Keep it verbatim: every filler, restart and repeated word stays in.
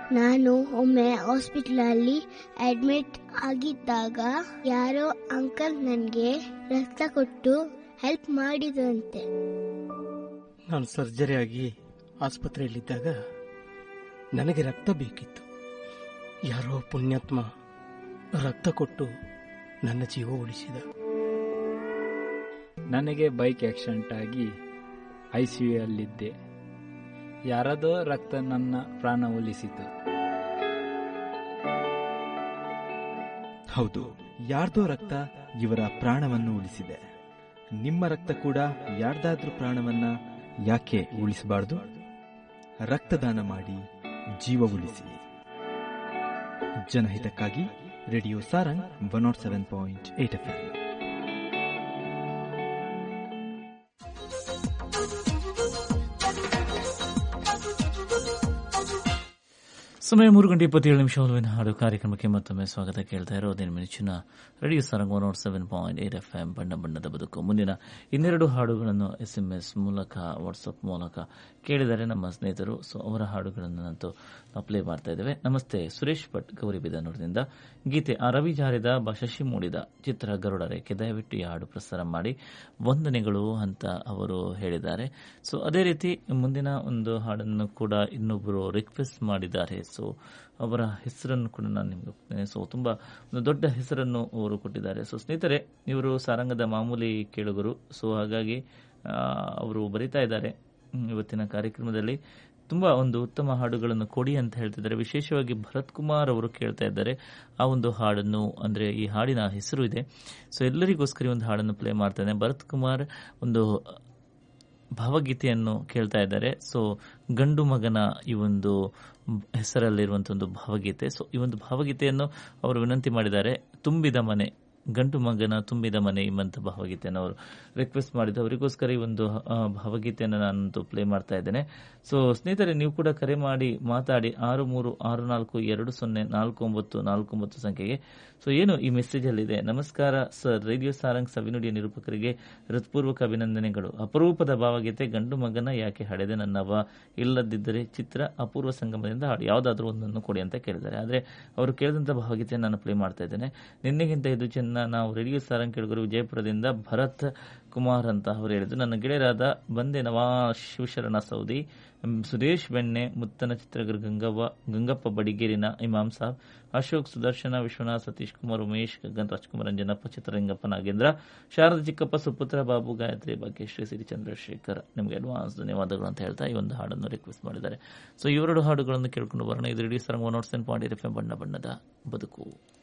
ನಾನು ಒಮ್ಮೆ ಹಾಸ್ಪಿಟಲಲ್ಲಿ ಅಡ್ಮಿಟ್ ಆಗಿದ್ದಾಗ ಯಾರೋ ಅಂಕಲ್ ನನಗೆ ರಕ್ತ ಕೊಟ್ಟು ಹೆಲ್ಪ್ ಮಾಡಿದಂತೆ. ನಾನು ಸರ್ಜರಿ ಆಗಿ ಆಸ್ಪತ್ರೆಯಲ್ಲಿದ್ದಾಗ ನನಗೆ ರಕ್ತ ಬೇಕಿತ್ತು. ಯಾರೋ ಪುಣ್ಯಾತ್ಮ ರಕ್ತ ಕೊಟ್ಟು ನನ್ನ ಜೀವ ಉಳಿಸಿದ. ನನಗೆ ಬೈಕ್ ಆಕ್ಸಿಡೆಂಟ್ ಆಗಿ ಐಸಿಯುಯಲ್ಲಿದ್ದೆ. ಯಾರದೋ ರಕ್ತ ನನ್ನ ಪ್ರಾಣ ಉಳಿಸಿತು. ಹೌದು, ಯಾರ್ದೋ ರಕ್ತ ಇವರ ಪ್ರಾಣವನ್ನು ಉಳಿಸಿದೆ. ನಿಮ್ಮ ರಕ್ತ ಕೂಡ ಯಾರ್ದಾದ್ರೂ ಪ್ರಾಣವನ್ನ ಯಾಕೆ ಉಳಿಸಬಾರ್ದು? ರಕ್ತದಾನ ಮಾಡಿ ಜೀವ ಉಳಿಸಿ. ಜನಹಿತಕ್ಕಾಗಿ radio Sarang one not seven point eight F M. ಸಮಯ ಮೂರು ಗಂಟೆ ಇಪ್ಪತ್ತೇಳು ನಿಮಿಷ ಒಲವಿನ ಹಾಡು ಕಾರ್ಯಕ್ರಮಕ್ಕೆ ಮತ್ತೊಮ್ಮೆ ಸ್ವಾಗತ. ಕೇಳ್ತಾ ಇರೋದೇನು ಮಿನಿಚಿನ radio Sarang one not seven point eight F M ಬಣ್ಣ ಬಣ್ಣದ ಬದುಕು. ಮುಂದಿನ ಇನ್ನೆರಡು ಹಾಡುಗಳನ್ನು ಎಸ್ ಎಂ ಎಸ್ ಮೂಲಕ ವಾಟ್ಸಪ್ ಮೂಲಕ ಕೇಳಿದರೆ ನಮ್ಮ ಸ್ನೇಹಿತರು. ಸೊ ಅವರ ಹಾಡುಗಳನ್ನು ನಾವು ಪ್ಲೇ ಮಾಡ್ತಾ ಇದ್ದೇವೆ. ನಮಸ್ತೆ, ಸುರೇಶ್ ಭಟ್ ಗೌರಿಬಿದನೂರಿನಿಂದ ಗೀತೆ ಆ ರವಿ ಜಾರಿದ ಶಶಿ ಮೂಡಿದ ಚಿತ್ರ ಗರುಡ ರೇಖೆ, ದಯವಿಟ್ಟು ಈ ಹಾಡು ಪ್ರಸಾರ ಮಾಡಿ, ವಂದನೆಗಳು ಅಂತ ಅವರು ಹೇಳಿದ್ದಾರೆ. ಸೊ ಅದೇ ರೀತಿ ಮುಂದಿನ ಒಂದು ಹಾಡನ್ನು ಕೂಡ ಇನ್ನೊಬ್ಬರು ರಿಕ್ವೆಸ್ಟ್ ಮಾಡಿದ್ದಾರೆ. ಸೊ ಅವರ ಹೆಸರನ್ನು ಕೂಡ ನಾನು ನಿಮಗೆ ಹೋಗ್ತೇನೆ. ಸೊ ತುಂಬಾ ಒಂದು ದೊಡ್ಡ ಹೆಸರನ್ನು ಅವರು ಕೊಟ್ಟಿದ್ದಾರೆ. ಸೊ ಸ್ನೇಹಿತರೆ, ಇವರು ಸಾರಂಗದ ಮಾಮೂಲಿ ಕೇಳುಗರು. ಸೊ ಹಾಗಾಗಿ ಅವರು ಬರೀತಾ ಇದ್ದಾರೆ, ಇವತ್ತಿನ ಕಾರ್ಯಕ್ರಮದಲ್ಲಿ ತುಂಬಾ ಒಂದು ಉತ್ತಮ ಹಾಡುಗಳನ್ನು ಕೊಡಿ ಅಂತ ಹೇಳ್ತಿದ್ದಾರೆ. ವಿಶೇಷವಾಗಿ ಭರತ್ ಕುಮಾರ್ ಅವರು ಕೇಳ್ತಾ ಇದ್ದಾರೆ ಆ ಒಂದು ಹಾಡನ್ನು, ಅಂದ್ರೆ ಈ ಹಾಡಿನ ಹೆಸರು ಇದೆ. ಸೊ ಎಲ್ಲರಿಗೋಸ್ಕರ ಒಂದು ಹಾಡನ್ನು ಪ್ಲೇ ಮಾಡ್ತಾನೆ. ಭರತ್ ಕುಮಾರ್ ಒಂದು ಭಾವಗೀತೆಯನ್ನು ಕೇಳ್ತಾ ಇದ್ದಾರೆ. ಸೊ ಗಂಡು ಮಗನ ಈ ಒಂದು ಹೆಸರಲ್ಲಿರುವಂತಹ ಒಂದು ಭಾವಗೀತೆ. ಸೊ ಈ ಒಂದು ಭಾವಗೀತೆಯನ್ನು ಅವರು ವಿನಂತಿ ಮಾಡಿದ್ದಾರೆ. ತುಂಬಿದ ಮನೆ, ಗಂಡು ಮಗನ ತುಂಬಿದ ಮನೆ ಎಂಬಂತ ಭಾವಗೀತೆಯನ್ನು ಅವರು ರಿಕ್ವೆಸ್ಟ್ ಮಾಡಿದ್ದು. ಅವರಿಗೋಸ್ಕರ ಈ ಒಂದು ಭಾವಗೀತೆಯನ್ನು ನಾನು ಪ್ಲೇ ಮಾಡ್ತಾ ಇದ್ದೇನೆ. ಸೊ ಸ್ನೇಹಿತರೆ, ನೀವು ಕೂಡ ಕರೆ ಮಾಡಿ ಮಾತಾಡಿ ಆರು ಮೂರು ಆರು ನಾಲ್ಕು ಎರಡು ಸೊನ್ನೆ ನಾಲ್ಕು ಒಂಬತ್ತು ನಾಲ್ಕು ಒಂಬತ್ತು ಸಂಖ್ಯೆಗೆ. ಸೊ ಏನು ಈ ಮೆಸೇಜ್ ಅಲ್ಲಿದೆ: ನಮಸ್ಕಾರ ಸರ್, ರೇಡಿಯೋ ಸಾರಂಗ್ ಸವಿನುಡಿಯ ನಿರೂಪಕರಿಗೆ ಹೃತ್ಪೂರ್ವಕ ಅಭಿನಂದನೆಗಳು. ಅಪರೂಪದ ಭಾವಗೀತೆ ಗಂಡು ಮಗನ ಯಾಕೆ ಹಡೆದೆ ನನ್ನವ, ಇಲ್ಲದಿದ್ದರೆ ಚಿತ್ರ, ಅಪೂರ್ವ ಸಂಗಮದಿಂದ ಹಾಡು ಯಾವುದಾದ್ರೂ ಒಂದನ್ನು ಕೊಡಿ ಅಂತ ಕೇಳಿದ್ದಾರೆ. ಆದರೆ ಅವರು ಕೇಳಿದಂಥ ಭಾವಗೀತೆಯನ್ನು ನಾನು ಪ್ಲೇ ಮಾಡ್ತಾ ಇದ್ದೇನೆ. ನಿನ್ನೆಗಿಂತ ಇದು ಚೆನ್ನ, ನಾವು ರೇಡಿಯೋ ಸಾರಂಗ್ ಕೇಳಿದರು ವಿಜಯಪುರದಿಂದ ಭರತ್ ಕುಮಾರ್ ಅಂತ ಅವರು ಹೇಳಿದ್ರು. ನನ್ನ ಗೆಳೆಯರಾದ ಬಂದೆ ನವಾ ಶಿವಶರಣ ಸೌದಿ, ಸುರೇಶ್ ಬೆಣ್ಣೆ, ಮುತ್ತನ ಚಿತ್ರಗರ ಗಂಗವ್ವ, ಗಂಗಪ್ಪ ಬಡಿಗೇರಿನ ಇಮಾಮ್ ಸಾಬ್, ಅಶೋಕ್, ಸುದರ್ಶನ, ವಿಶ್ವನಾಥ್, ಸತೀಶ್ ಕುಮಾರ್, ಉಮೇಶ್, ಗಗನ್, ರಾಜ್ಕುಮಾರ್, ಅಂಜನಪ್ಪ, ಚಿತ್ರಲಿಂಗಪ್ಪ, ನಾಗೇಂದ್ರ, ಶಾರದಾ ಚಿಕ್ಕಪ್ಪ, ಸುಪುತ್ರ, ಬಾಬು, ಗಾಯತ್ರಿ, ಭಾಗ್ಯಶ್ರೀ, ಸಿರಿ, ಚಂದ್ರಶೇಖರ್, ನಿಮಗೆ ಅಡ್ವಾನ್ಸ್ ಧನ್ಯವಾದಗಳು ಅಂತ ಹೇಳ್ತಾ ಈ ಒಂದು ಹಾಡನ್ನು ರಿಕ್ವೆಸ್ಟ್ ಮಾಡಿದ್ದಾರೆ. ಸೊ ಇವೆರಡು ಹಾಡುಗಳನ್ನು ಕೇಳ್ಕೊಂಡು ಬರೋಣ. ಇದು radio Sarang one not seven point eight F M ಬಣ್ಣ ಬಣ್ಣದ ಬದುಕು.